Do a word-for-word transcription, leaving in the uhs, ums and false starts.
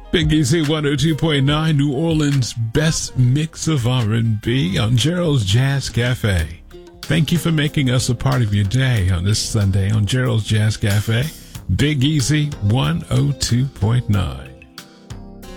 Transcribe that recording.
Big Easy one oh two point nine, New Orleans' best mix of R and B on Gerald's Jazz Cafe. Thank you for making us a part of your day on this Sunday on Gerald's Jazz Cafe. Big Easy one oh two point nine.